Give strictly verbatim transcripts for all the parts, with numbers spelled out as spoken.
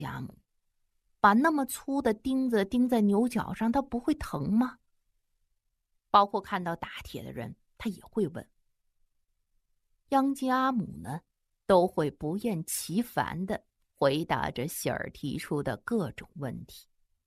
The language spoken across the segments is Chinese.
家母，把那么粗的钉子钉在牛角上，他不会疼吗？包括看到打铁的人，他也会问。央家母呢，都会不厌其烦地回答着喜儿提出的各种问题。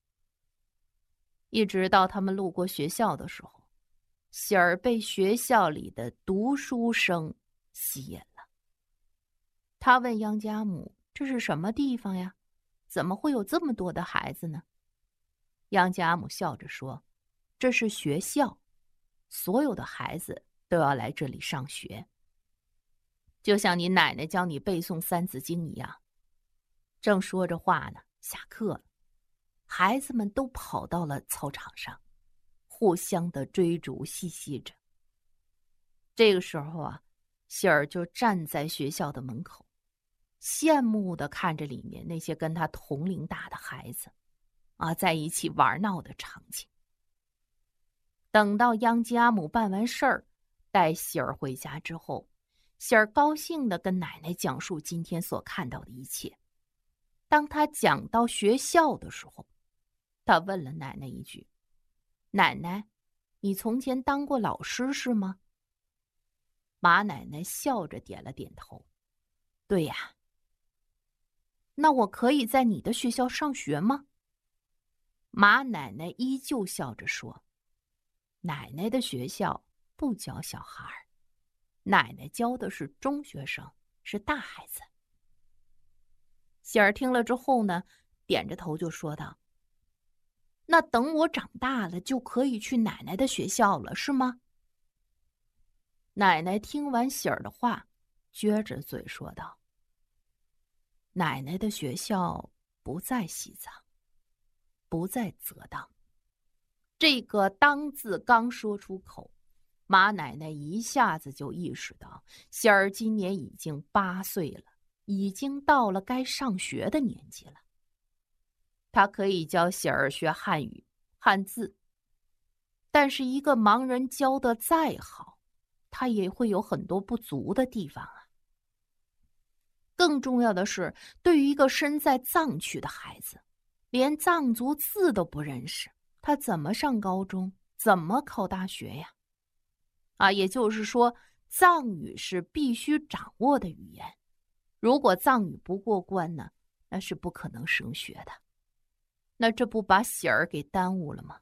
一直到他们路过学校的时候，喜儿被学校里的读书声吸引了。他问央家母：“这是什么地方呀？怎么会有这么多的孩子呢？”央家母笑着说：“这是学校，所有的孩子都要来这里上学，就像你奶奶教你背诵三字经一样。”正说着话呢，下课了，孩子们都跑到了操场上，互相的追逐嬉戏着。这个时候啊，喜儿就站在学校的门口，羡慕地看着里面那些跟他同龄大的孩子啊，在一起玩闹的场景。等到央家母办完事儿，带喜儿回家之后，喜儿高兴地跟奶奶讲述今天所看到的一切。当他讲到学校的时候，他问了奶奶一句：“奶奶，你从前当过老师是吗？”马奶奶笑着点了点头：“对呀。”“那我可以在你的学校上学吗？”马奶奶依旧笑着说：“奶奶的学校不教小孩，奶奶教的是中学生，是大孩子。”喜儿听了之后呢，点着头就说道：“那等我长大了就可以去奶奶的学校了，是吗？”奶奶听完喜儿的话，撅着嘴说道：“奶奶的学校不在西藏，不在泽当。”这个当字刚说出口，马奶奶一下子就意识到喜儿今年已经八岁了，已经到了该上学的年纪了。他可以教喜儿学汉语、汉字，但是一个盲人教的再好，他也会有很多不足的地方啊。更重要的是，对于一个身在藏区的孩子，连藏族字都不认识，他怎么上高中，怎么考大学呀？啊，也就是说，藏语是必须掌握的语言。如果藏语不过关呢，那是不可能升学的。那这不把喜儿给耽误了吗？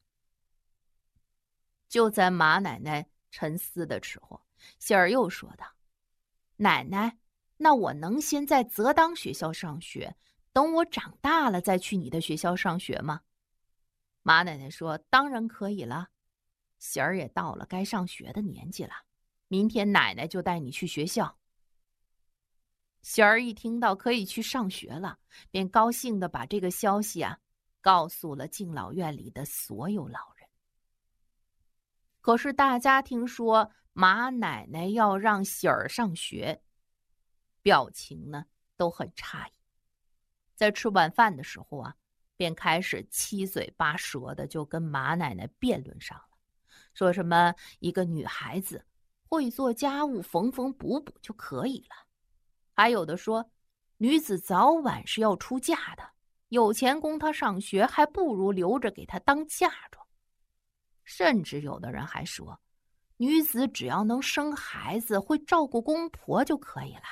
就在马奶奶沉思的时候，喜儿又说道：“奶奶，那我能先在泽当学校上学，等我长大了再去你的学校上学吗？”马奶奶说：“当然可以了，喜儿也到了该上学的年纪了，明天奶奶就带你去学校。”喜儿一听到可以去上学了，便高兴地把这个消息啊告诉了敬老院里的所有老人。可是大家听说马奶奶要让喜儿上学，表情呢都很诧异。在吃晚饭的时候啊，便开始七嘴八舌的就跟马奶奶辩论上了，说什么一个女孩子会做家务，缝缝补补就可以了。还有的说，女子早晚是要出嫁的，有钱供她上学，还不如留着给她当嫁妆。甚至有的人还说，女子只要能生孩子，会照顾公婆就可以了。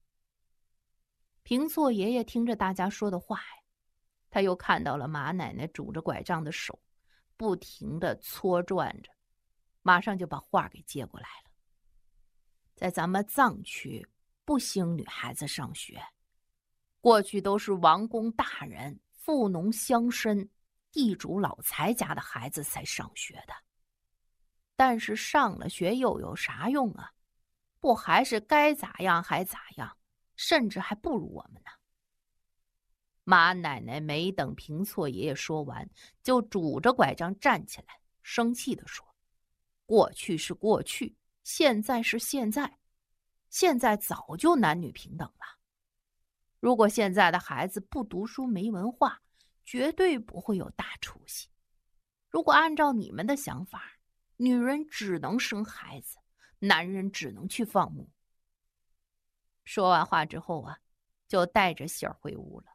平错爷爷听着大家说的话呀，他又看到了马奶奶拄着拐杖的手不停地搓转着，马上就把话给接过来了。在咱们藏区不兴女孩子上学，过去都是王公大人、富农乡绅、地主老财家的孩子才上学的。但是上了学又有啥用啊？不还是该咋样还咋样，甚至还不如我们呢。马奶奶没等平错爷爷说完，就拄着拐杖站起来，生气地说：“过去是过去，现在是现在，现在早就男女平等了。如果现在的孩子不读书没文化，绝对不会有大出息。如果按照你们的想法，女人只能生孩子，男人只能去放牧。”说完话之后啊，就带着喜儿回屋了。